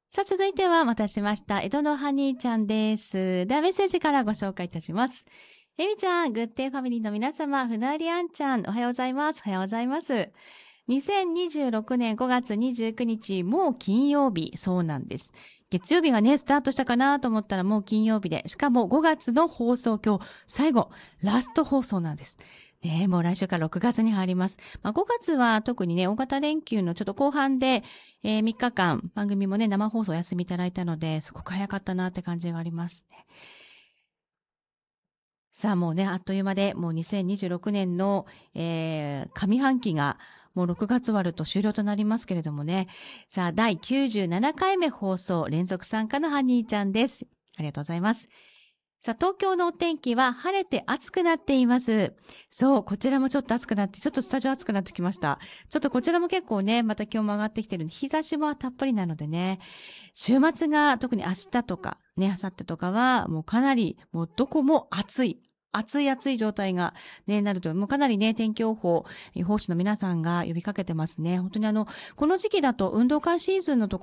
さあ、続いては、またしました。江戸のハニーちゃんです。では、メッセージからご紹介いたします。エミちゃん、グッデイファミリーの皆様、船りあんちゃん、おはようございます。おはようございます。2026年5月29日、もう金曜日、そうなんです。月曜日がね、スタートしたかなと思ったらもう金曜日で、しかも5月の放送、今日、最後、ラスト放送なんです。ねえ、もう来週から6月に入ります。5月は特にね、大型連休のちょっと後半で、3日間番組もね、生放送お休みいただいたので、すごく早かったなって感じがあります。さあもうね、あっという間で、もう2026年の、上半期が、もう6月終わると終了となりますけれどもね。さあ、第97回目放送、連続参加のハニーちゃんです。ありがとうございます。さあ、東京のお天気は晴れて暑くなっています。そう、こちらもちょっと暑くなって、ちょっとスタジオ暑くなってきました。ちょっとこちらも結構ね、また気温も上がってきてるんで、日差しもたっぷりなのでね、週末が特に明日とかね、明後日とかはもうかなり、もうどこも暑い。暑い暑い状態がね、なると、もうかなりね、天気予報、予報士の皆さんが呼びかけてますね。本当にこの時期だと運動会シーズンのところ